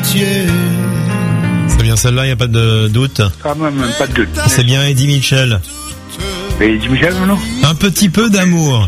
amitié. C'est bien celle-là, il n'y a pas de doute. Quand même, pas de doute. C'est bien Eddie Mitchell. Et Eddie Mitchell, non? Un petit peu d'amour.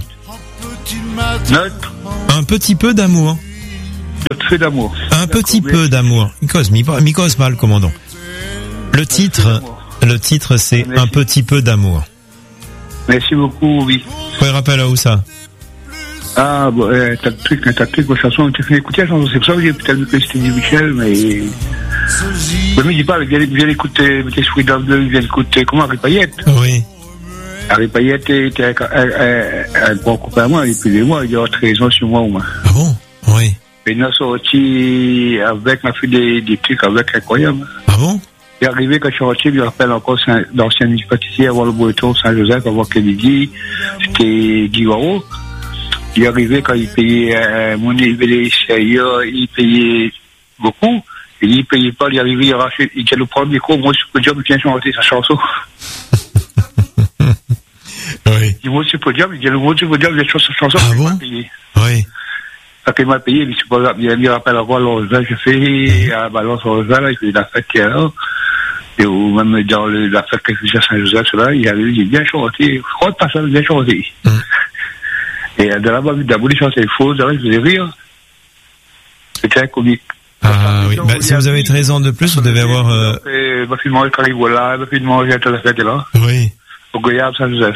Un petit peu d'amour. Notre fait d'amour. Un petit peu d'amour. Mikos mal, commandant. Le titre, c'est Merci. Un petit peu d'amour. Merci beaucoup, oui. Quoi, il rappelle à où ça? Ah, bon, t'as le truc, de toute façon, tu fais écouter la chanson, c'est pour ça que j'ai peut-être que c'était Eddie Mitchell, mais. Mais me dis pas, viens écouter, mettez Freedom 2, viens écouter, comment, Harry Payette? Oui. Harry Payette était un bon copain à moi, et puis moi, il y a 13 ans sur moi, au moins. Ah bon? Oui. Et il a sorti avec, m'a fait des trucs avec incroyables. Ah bon? Il est arrivé quand je suis rentré, je me rappelle encore l'ancien pâtissier avant le Breton, Saint-Joseph, avant Kennedy, c'était Guy Warreau. Il est arrivé quand il payait mon élevé sérieux, il payait beaucoup. Et il payait pas, il est arrivé, il a racheté, il allait prendre le micro, moi, sur le podium, il vient chanter sa chanson. Oui. Il monte sur le podium, il dit, le mot sur le podium, il vient chanter sa chanson, Ah il bon? m'a payé. Oui. Quand il m'a payé, il a mis rappel à voir l'Orza, j'ai fait, à Balance Orza, là, il fait la fête qui est là. Et ou même dans la fête que j'ai à Saint-Joseph, là, il a bien chanté, je crois pas ça, il a bien chanté. Et de là-bas, d'abord, il chantait faux, je faisais rire. C'était un comique. Ah oui, bah, si vous avez 13 ans de plus, vous devez avoir... Ma fille de manger quand il voilà, ma fille de manger à la fête là. Oui. Au Goyave, Saint-Joseph.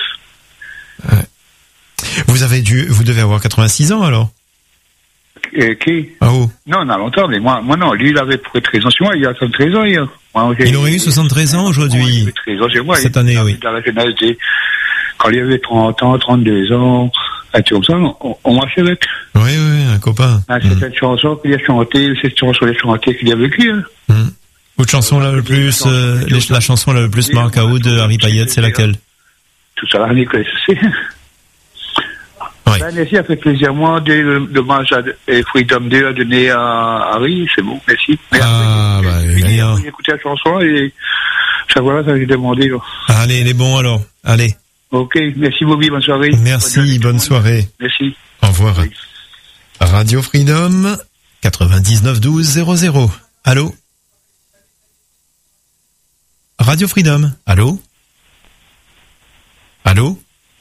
Vous devez avoir 86 ans alors? Qui? Ah oh. Non, on a longtemps, mais moi non, lui, il avait pour 13 ans sur moi, il a 73 ans, hier. Il aurait eu 73 ans aujourd'hui. Il avait 13 ans chez moi. Cette année, oui. Dans la jeunesse, quand il avait 30 ans, 32 ans, un truc comme ça, on marchait avec. Oui, un copain. C'est cette chanson qu'il a chanté, cette chanson qu'il a chanté qu'il a vécu. Votre chanson là le plus, la chanson la plus marque à de Harry Payette, c'est laquelle? Tout ça, l'année que c'est. Oui. Merci, ça fait plaisir. Moi, de manger Freedom 2 à donner à Harry, c'est bon, merci. Ah, bah, rien. J'ai écouté la chanson et ça voilà, ça j'ai demandé. Là. Allez, les bons alors. Allez. Ok, merci Bobby, bonne soirée. Merci, bonne soirée. Merci. Au revoir. Oui. Radio Freedom, 99 12 00. Allô? Radio Freedom. Allô? Allô?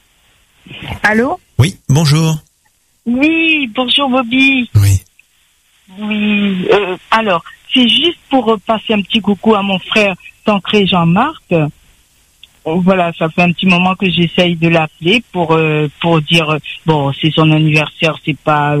Allô? Oui, bonjour. Oui, bonjour Bobby. Oui. Oui, alors, c'est juste pour passer un petit coucou à mon frère Tancré Jean-Marc. Voilà, ça fait un petit moment que j'essaye de l'appeler pour dire, bon, c'est son anniversaire, c'est pas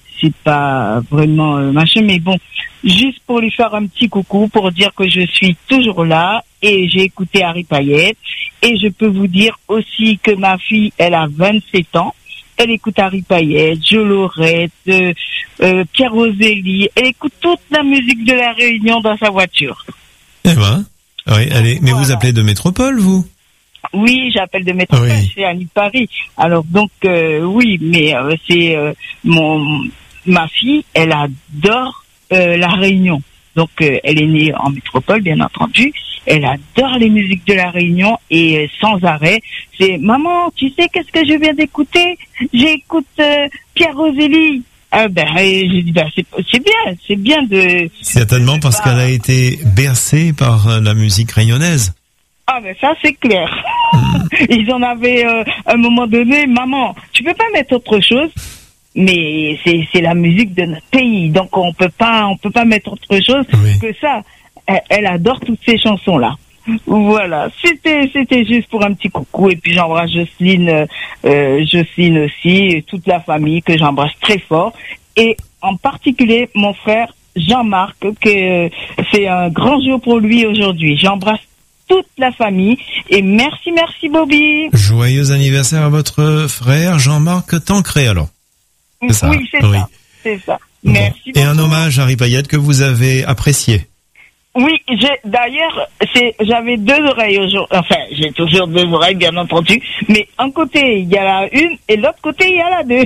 vraiment machin, mais bon, juste pour lui faire un petit coucou, pour dire que je suis toujours là et j'ai écouté Harry Payette. Et je peux vous dire aussi que ma fille, elle a 27 ans. Elle écoute Harry Payette, Jolorette, Pierre Roselli. Elle écoute toute la musique de la Réunion dans sa voiture. Eh ben, oui, allez. Mais voilà. Vous appelez de métropole, vous? Oui, j'appelle de métropole, oui. C'est Annie Paris. Alors donc, oui, mais c'est ma fille, elle adore la Réunion. Donc, elle est née en métropole, bien entendu. Elle adore les musiques de la Réunion et sans arrêt. C'est, maman, tu sais qu'est-ce que je viens d'écouter? J'écoute Pierre Roselli. J'ai dit, c'est bien de... Certainement parce qu'elle a été bercée par la musique réunionnaise. Ah, ben ça, c'est clair. Ils en avaient, à un moment donné, maman, tu peux pas mettre autre chose? Mais c'est la musique de notre pays, donc on peut pas mettre autre chose que ça. Elle adore toutes ces chansons-là. Voilà, c'était juste pour un petit coucou et puis j'embrasse Jocelyne aussi, et toute la famille que j'embrasse très fort et en particulier mon frère Jean-Marc que c'est un grand jour pour lui aujourd'hui. J'embrasse toute la famille et merci Bobby. Joyeux anniversaire à votre frère Jean-Marc Tancré alors. C'est ça. Oui, c'est ça. Merci beaucoup. Et un hommage à Harry Payette que vous avez apprécié. Oui, j'avais deux oreilles aujourd'hui. Enfin, j'ai toujours deux oreilles, bien entendu. Mais un côté, il y a la une et l'autre côté, il y a la deux.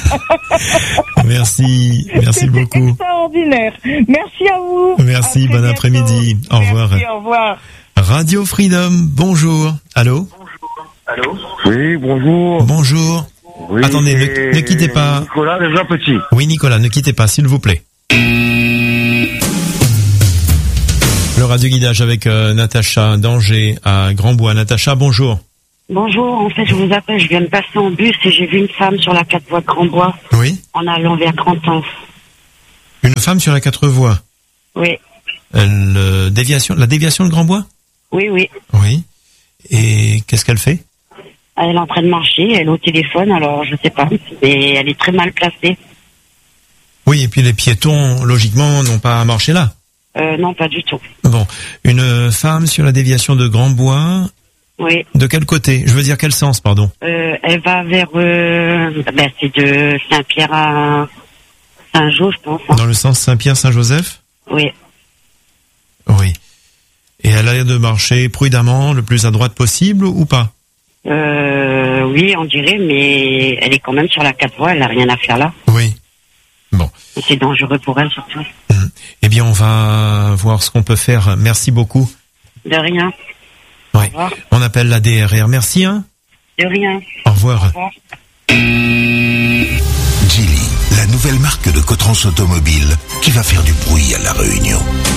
Merci beaucoup. Extraordinaire. Merci à vous. Merci, bon après-midi. Au revoir. Merci, au revoir. Radio Freedom, bonjour. Allô? Allô? Oui, bonjour. Bonjour. Oui, attendez, ne quittez pas. Nicolas, déjà petit. Oui, Nicolas, ne quittez pas, s'il vous plaît. Le radioguidage avec Natacha d'Angers à Grandbois. Natacha, bonjour. Bonjour, en fait je vous appelle, je viens de passer en bus et j'ai vu une femme sur la 4 voies de Grandbois. Oui. En allant vers Cranton. Une femme sur la 4 voies. Oui. La déviation de Grandbois? Oui. Oui. Et qu'est-ce qu'elle fait? Elle est en train de marcher, elle est au téléphone, alors je sais pas. Mais elle est très mal placée. Oui, et puis les piétons, logiquement, n'ont pas à marcher là. Non, pas du tout. Bon, une femme sur la déviation de Grandbois. Oui. De quel côté? Je veux dire quel sens, pardon? Elle va vers... c'est de Saint-Pierre à Saint-Jo, je pense. Hein. Dans le sens Saint-Pierre-Saint-Joseph? Oui. Oui. Et elle a l'air de marcher prudemment, le plus à droite possible, ou pas? Oui, on dirait, mais elle est quand même sur la 4 voies, elle n'a rien à faire là. Oui. Bon. C'est dangereux pour elle, surtout. Eh bien, on va voir ce qu'on peut faire. Merci beaucoup. De rien. Oui. On appelle la DRR. Merci, hein. De rien. Au revoir. Au revoir. Geely, la nouvelle marque de Cotrans Automobile qui va faire du bruit à La Réunion.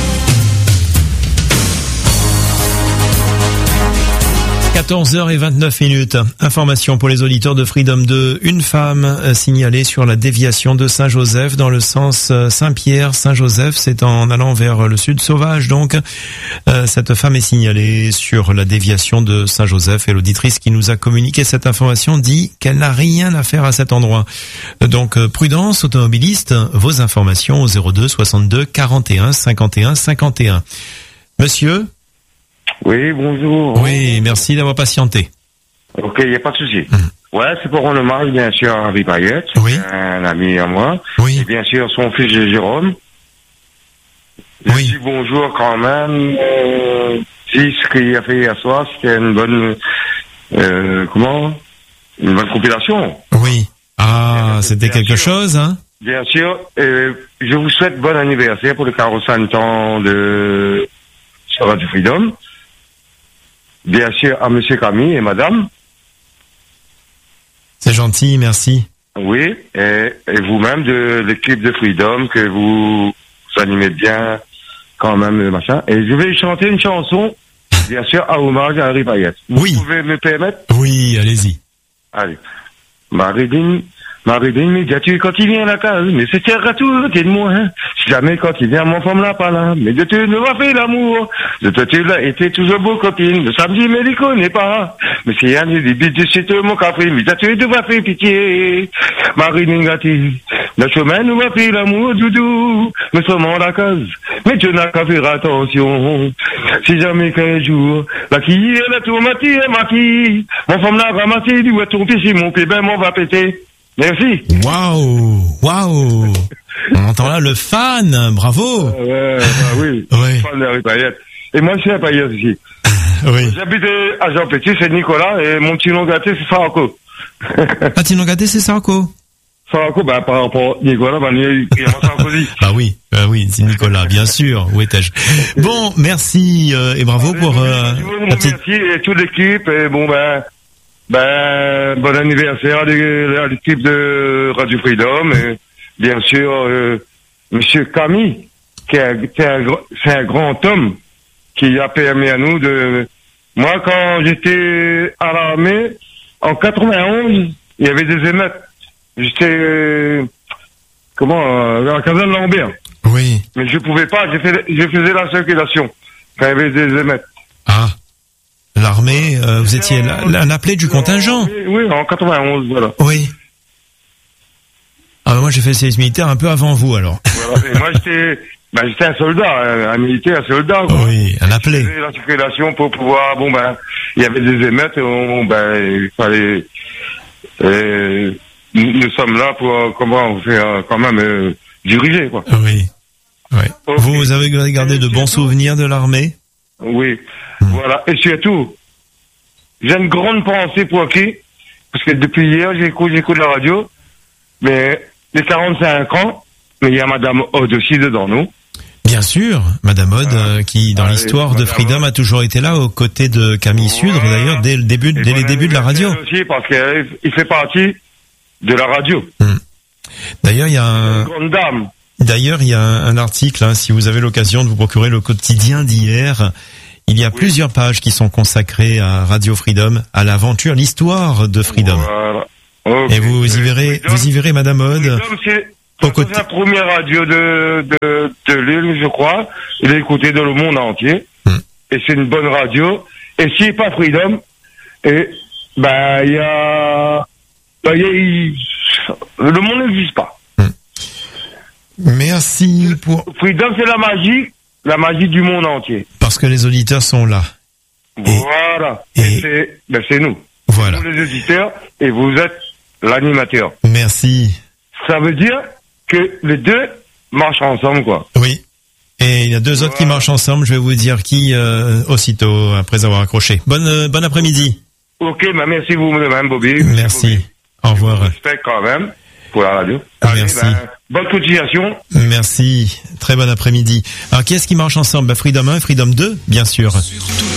14h29. Information pour les auditeurs de Freedom 2. Une femme signalée sur la déviation de Saint-Joseph dans le sens Saint-Pierre-Saint-Joseph. C'est en allant vers le sud sauvage. Donc, cette femme est signalée sur la déviation de Saint-Joseph et l'auditrice qui nous a communiqué cette information dit qu'elle n'a rien à faire à cet endroit. Donc, prudence, automobiliste, vos informations au 02 62 41 51 51. Monsieur? Oui, bonjour. Oui, merci d'avoir patienté. Ok, il n'y a pas de souci. Ouais, c'est pour rendre hommage, bien sûr, à Henri Payette, Oui. un ami à moi. Oui. Et bien sûr, son fils Jérôme. Oui. Je dis bonjour quand même. Si ce qu'il a fait hier soir, c'était une bonne... une bonne compilation. Oui. Ah, c'était Bien quelque sûr. chose, hein? Bien sûr. Je vous souhaite bon anniversaire pour le 45 ans de... sur Radio Freedom. Bien sûr, à Monsieur Camille et Madame. C'est gentil, merci. Oui, et vous-même de l'équipe de Freedom, que vous animez bien quand même, machin. Et je vais chanter une chanson, bien sûr, à hommage à Henri Payette. Oui. Vous pouvez me permettre? Oui, allez-y. Allez. Marie-Dine, médiature quand il vient à la case, mais c'est à tout côté de moi, hein. Si jamais quand il vient, mon femme là pas là, mais de tu ne vas faire l'amour. De toi tu l'as été toujours beau copine, le samedi mais il connaît pas. Mais c'est un des bites de chez toi, mon café, mais tu devrais faire pitié. Marie-Dine gâtée, le chemin nous va faire l'amour, doudou. Nous sommes en la case, mais tu n'as qu'à faire attention. Si jamais qu'un jour, la qui est la tourmatée est maquille, mon femme l'a ramassé, du à ton fils, mon pébin m'en va péter. Merci. Waouh, waouh. On entend là le fan, bravo. Oui. Oui. Fan de Henri Payette. Et moi, je suis à Payette aussi. Oui. J'habite à Jean-Petit, c'est Nicolas, et mon petit nom gâté, c'est Sarko. Ah, Tino Gâté, c'est Sarko. Sarko, par rapport à Nicolas, il y a Sarkozy. Bah oui, c'est Nicolas, bien sûr. Où étais-je? Bon, merci, et bravo pour, la petite... Merci, et toute l'équipe, et bon, bon anniversaire à l'équipe de Radio Freedom, et bien sûr, Monsieur Camille, c'est un grand homme qui a permis à nous de... Moi, quand j'étais à l'armée, en 91, il y avait des émeutes. J'étais, à la caserne Lambert. Oui. Mais je pouvais pas, je faisais la circulation quand il y avait des émeutes. Ah. L'armée, vous étiez un appelé du contingent. Oui, en 91, voilà. Oui. Ah, moi, j'ai fait le service militaire un peu avant vous, alors. Voilà. Et moi, j'étais un soldat, un militaire, un soldat, quoi. Oui, un appelé. Je faisais la circulation pour pouvoir, il y avait des émeutes, il fallait, nous sommes là pour, quand même, diriger, quoi. Oui. Ouais. Okay. Vous avez gardé de bons souvenirs de l'armée? Oui. Voilà. Et surtout, j'ai une grande pensée pour qui? Parce que depuis hier, j'écoute la radio, mais les 45 ans, mais il y a Madame Aude aussi dedans, nous. Bien sûr, Madame Aude, qui dans l'histoire de Freedom a toujours été là aux côtés de Camille Sudre, d'ailleurs dès les débuts de la radio. Aussi parce qu'il fait partie de la radio. D'ailleurs, il y a une grande dame. D'ailleurs, il y a un article, hein, si vous avez l'occasion de vous procurer le quotidien d'hier, il y a plusieurs pages qui sont consacrées à Radio Freedom, à l'aventure, l'histoire de Freedom. Voilà. Okay. Et vous y verrez Madame Aude. C'est la première radio de l'île, je crois. Il est écouté dans le monde entier. Et c'est une bonne radio. Et s'il n'y a pas Freedom, le monde n'existe pas. Merci pour... Freedom, c'est la magie du monde entier. Parce que les auditeurs sont là. Voilà. Et c'est nous. Voilà. Nous les auditeurs, et vous êtes l'animateur. Merci. Ça veut dire que les deux marchent ensemble, quoi. Oui. Et il y a deux autres qui marchent ensemble. Je vais vous dire qui aussitôt après avoir accroché. Bon après-midi. Ok, merci vous-même, Bobby. Merci. Bobby. Au revoir. Respect quand même pour la radio. Merci. Allez, bonne continuation. Merci. Très bon après-midi. Alors, qui est-ce qui marche ensemble? Freedom 1 et Freedom 2, bien sûr.